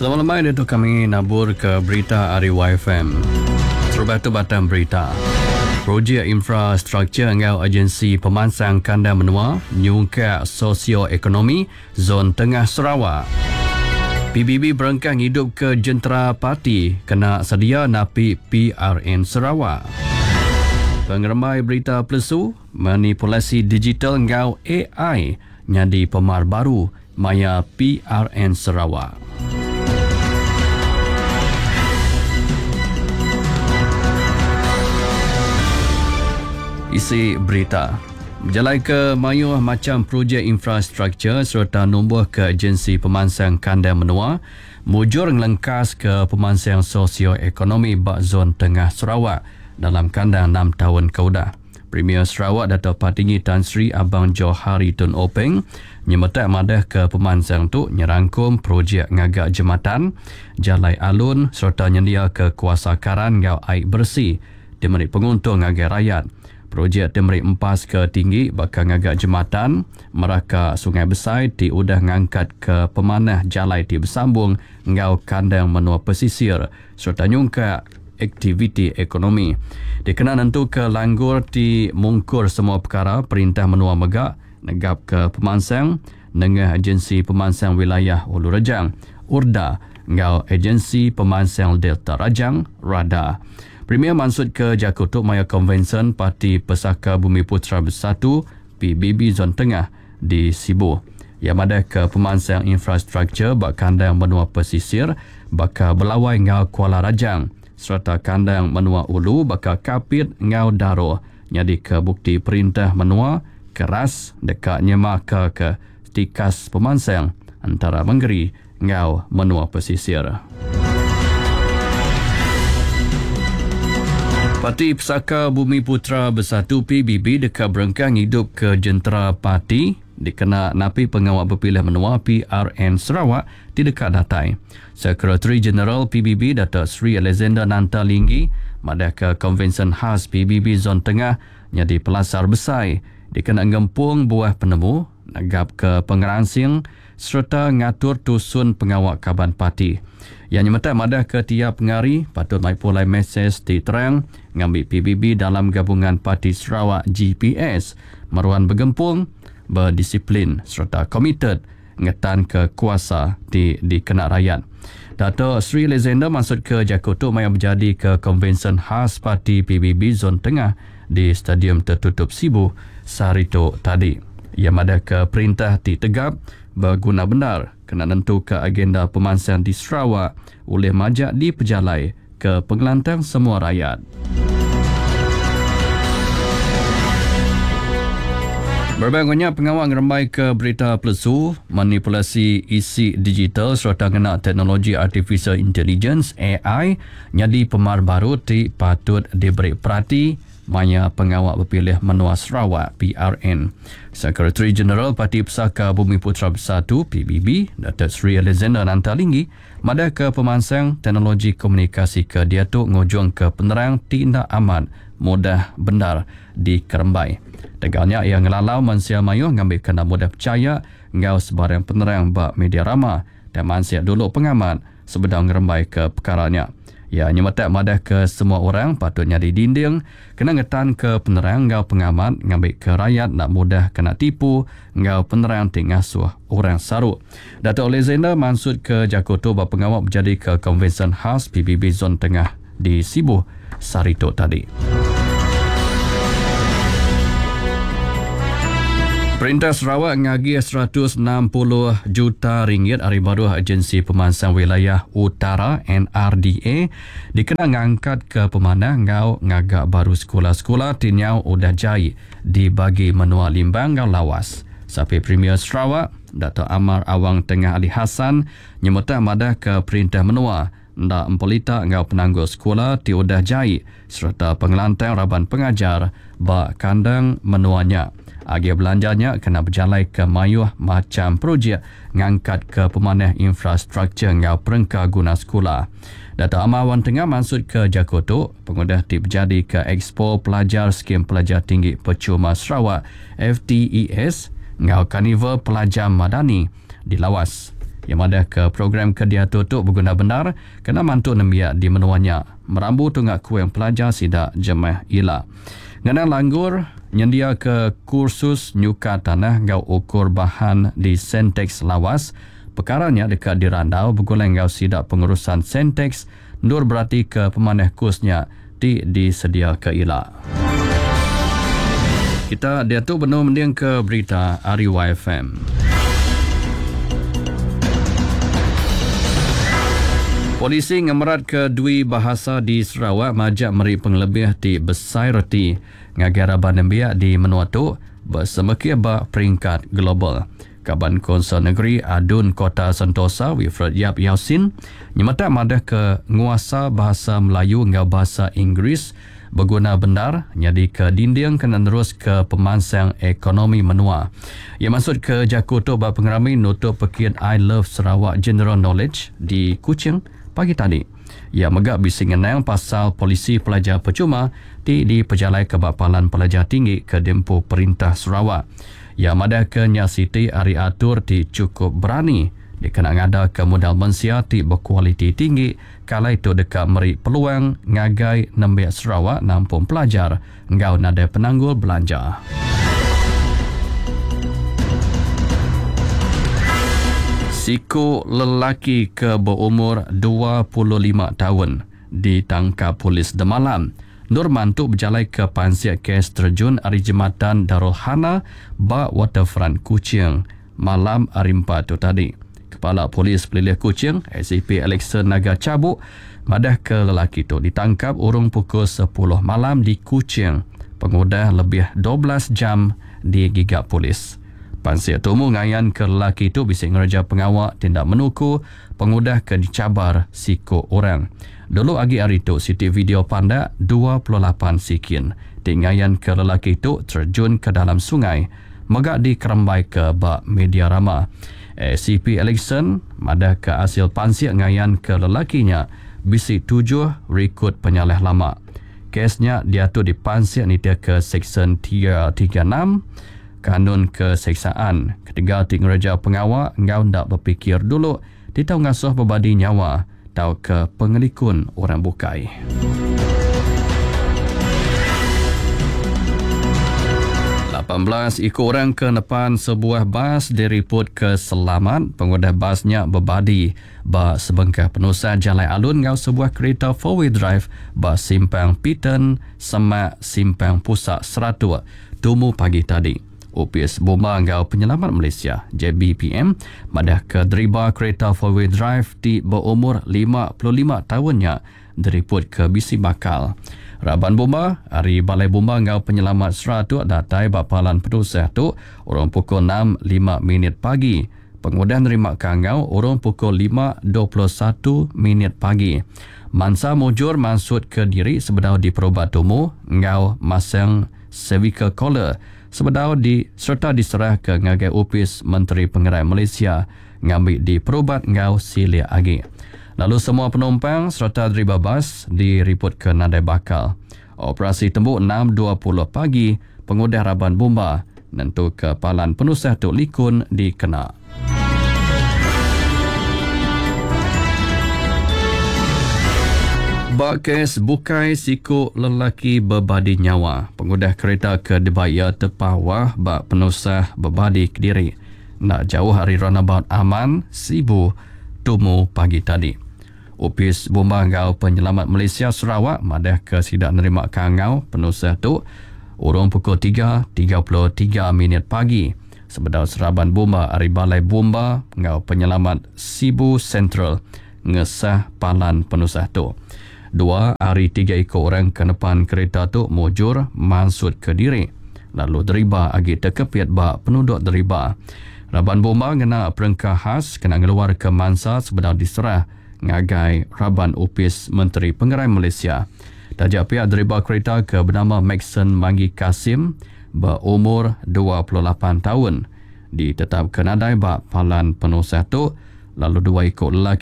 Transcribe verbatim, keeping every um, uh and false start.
Selamat malam itu kami nabur ke berita Ari Y F M. Terbatu batang berita. Projek infrastruktur ngau agensi pemansang kandang menua nyungka sosioekonomi zon tengah Sarawak. P B B berengkang hidup ke jentera parti kena sedia napi P R N Sarawak. Pengeremai berita plesu, manipulasi digital ngau A I nyadi pemar baru maya P R N Sarawak. Isi berita. Berjalan ke mayuh macam projek infrastruktur serta nombor ke agensi pemansang kandang menua, mujur ngelengkas ke pemansang sosioekonomi bak zon tengah Sarawak dalam kandang enam tahun keudah. Premier Sarawak Dato' Patinggi Tan Sri Abang Johari Tun Openg nyemetak madah ke pemansang tu nyerangkum projek ngagak jematan, jalai alun serta nyedia ke kuasa karan ngau air bersih diberi penguntung ngagak rakyat. Projek temeri empas ke tinggi bakal ngagak jematan meraka Sungai Besai ti udah ngangkat ke pemanah jalai ti bersambung ngau kandang menua pesisir serta nyungka aktiviti ekonomi. Dikena nentu ke langgur ti mungkur semua perkara perintah menua megak negap ke pemansang dengan agensi pemansang wilayah Ulu Rejang Urda ngau agensi pemansang Delta Rajang Rada. Premier mansud ke Jakutuk Maya Convention Parti Pesaka Bumi Putra Bersatu P B B Zon Tengah di Sibu. Ia madah ke pemansang infrastruktur bak kandang benua pesisir bakal belawai ngau Kuala Rajang serta kandang menua Ulu bakal kapit ngau Daro nyadi ke bukti perintah menua keras dekat nyemaka ke tikas pemansang antara Menggeri ngau menua pesisir. Parti Pesaka Bumi Putra Bersatu P B B dekat berengkang hidup ke jentera parti dikena napi pengawal berpilih menua P R N Sarawak di dekat datai. Sekretari Jeneral P B B Dato' Sri Alexander Nantalinggi madah ke konvensyen khas P B B Zon Tengah nyadi pelasar besar dikena gempung buah penemu nagap ke pengeransing serta ngatur tusun pengawal kaban parti. Yang nyemetak madah ke tiap pengari patut mai pulai mesej di terang ngambil P B B dalam gabungan Parti Sarawak G P S meruan bergempung, berdisiplin serta komited ngetan ke kuasa di di kena rakyat. Dato' Sri Alexander maksud ke Jakutuk maya menjadi ke konvensyen khas Parti P B B Zon Tengah di Stadium Tertutup Sibu Sarito tadi. Ia madah ke perintah di tegap berguna benar kena nentu ke agenda pemansang di Sarawak oleh majak di pejalai ke pengelantang semua rakyat. Berbagai pengawal ngerembai ke berita plesu, manipulasi isi digital serta kena teknologi artificial intelligence A I nyadi pemar baru ti patut diberi perhati maya pengawal berpilih menua Sarawak P R N. Sekretari Jeneral Parti Pesaka Bumi Putra Bersatu P B B Dato' Sri Alexander Nantalinggi madah ke pemansang teknologi komunikasi ke Diatuk ngujung ke penerang tindak aman mudah benar di Kerembai. Tegalnya ia ngelalau mansia mayuh ngambil kena mudah percaya ngau sebarang penerang bak media rama dan mansia dulu pengamat sebedang ngerembai ke perkaranya. Ia nyemetak madah ke semua orang patutnya didinding kena ngetan ke penerang ngau pengamat ngambil ke rakyat nak mudah kena tipu ngau penerang tingasuh orang saruk. Dato' Alexander mansud ke Jakutuk bak pengawal menjadi ke konvensyen khas P B B Zon Tengah di Sibu Sarito tadi. Perintah Sarawak ngagi seratus enam puluh juta ringgit hari baru agensi pemansang wilayah utara N R D A dikena ngangkat ke pemanah ngau ngagak baru sekolah-sekolah tinyau udah jai dibagi menua limbang ngau lawas. Sapi Premier Sarawak Dato' Amar Awang Tengah Ali Hassan nyemetak madah ke perintah menua ndak empelita ngau penangguh sekolah ti udah jai serta pengelantang raban pengajar bak kandang menuanya. Agi belanjanya kena berjalai ke mayuh macam projek ngangkat ke pemanah infrastruktur ngau perengka guna sekolah. Dato' Amawan Tengah maksud ke Jakutuk pengudah ti berjadi ke Expo Pelajar Skim Pelajar Tinggi Percuma Sarawak F T E S ngau Karnival Pelajar Madani di Lawas. yang ada ke program kedia tutup berguna benar kena mantu nembia di menuanya merambu tunggak kuing pelajar sidak jemah ila ngana langgur nyendia ke kursus nyuka tanah ngau ukur bahan di Sentex lawas perkaranya dekat di Randau berguleng ngau sidak pengurusan Sentex nur berarti ke pemanah kursnya di disedia ke ila. Kita dia tu benar mendiang ke berita Ariwa F M. Polisi ngemerat ke dui bahasa di Sarawak majak meri penglebih di besai reti ngagara banembia di Menuatu bersemekia ba peringkat global. Kaban Konsel Negeri Adun Kota Sentosa Wilfred Yap Yausin nyemata madah ke nguasa bahasa Melayu hingga bahasa Inggeris berguna benar jadi ke dinding kena terus ke pemansang ekonomi menua. Ia maksud ke Jakuto bab pengerami nutup pekian I Love Sarawak General Knowledge di Kuching pagi tadi. Ia megak bising ngenang pasal polisi pelajar percuma di di pejalai kebapalan pelajar tinggi ke Dempo Perintah Sarawak. Ia madah ke Nya Siti Ari Atur di cukup berani dia kena ngada ke modal mensia ti berkualiti tinggi kala itu dekat meri peluang ngagai nembek Sarawak nampung pelajar ngau nada penanggul belanja. Siku lelaki ke berumur dua puluh lima tahun ditangkap polis Demalam. Nur mantu berjalai ke pansiat kes terjun hari Jumatan Darul Hana ba waterfront Kuching malam hari empat tu tadi. Kepala Polis Pelilih Kuching A C P Alexander Naga Cabuk madah ke lelaki itu ditangkap urung pukul sepuluh malam di Kuching. Pengudah lebih dua belas jam digigap polis. Pansiat tumu ngayan ke lelaki itu bising ngerja pengawal tindak menuku pengudah ke dicabar siku orang. Dulu agi hari itu Siti video panda dua puluh lapan sikin tinggayan ke lelaki itu terjun ke dalam sungai megak dikerembai ke bak media rama. A C P Alexander madah ke hasil pansiat ngayan ke lelakinya bisi tujuh rekod penyalih lama. Kesnya diatur di pansiat ni dia ke Seksyen tiga tiga enam Kanun Keseksaan. Ketiga ting raja pengawal ngau ndak berfikir dulu ditau ngasuh berbadi nyawa tau ke pengelikun orang bukai. lapan belas ikut orang ke depan sebuah bas diriput ke selamat. Pengguna basnya berbadi ba sebengkah penusah Jalai Alun ngau sebuah kereta four wheel drive ba simpang Piten Semak simpang Pusat Seratua tumu pagi tadi. O P S Bomba ngau Penyelamat Malaysia J B P M madah ke deriba kereta four wheel drive di berumur lima puluh lima tahunnya diriput ke bisi bakal. Raban Bomba, hari Balai Bomba ngau Penyelamat Seratua datai bapalan penusah tu urung pukul enam lima minit pagi. Pengudah nerima kangau urung pukul lima dua puluh satu minit pagi. Mansa mujur mansut ke diri sebedau di perubat tumu ngau masang cervical collar sebedau di serta diserah ke ngagai upis Menteri Pengerai Malaysia ngambil di perubat ngau Silia Agi. Lalu semua penumpang serta deriba bas diriput ke nadai bakal. Operasi tembuk enam dua puluh pagi pengudah Raban Bomba nentu kepalan penusah Tok Likun dikena. Bak kes bukai siku lelaki berbadi nyawa. Pengudah kereta ke Debaya terpawah bak penusah berbadi Kediri. Nak jauh hari runabout aman, Sibu, tumu pagi tadi. Opis Bomba Ngau Penyelamat Malaysia Sarawak madah ke sidak nerima kangau penusah tu urung pukul tiga tiga puluh tiga minit pagi. Sebedau Seraban Bomba hari Balai Bomba Ngau Penyelamat Sibu Central ngesah palan penusah tu. Dua hari tiga ikut orang ke depan kereta tu mujur mansut ke diri. Lalu deriba agi terkepit bak penuduk deriba. Raban Bomba kena perengkah khas kena ngeluar ke Mansa sebedau diserah ngagai Raban Upis Menteri Pengerai Malaysia. Tajak pihak deriba kereta ke bernama Maxson Manggi Kasim berumur dua puluh lapan tahun. Ditetapkan adai bak palan penusah tu. Lalu dua ikut lelaki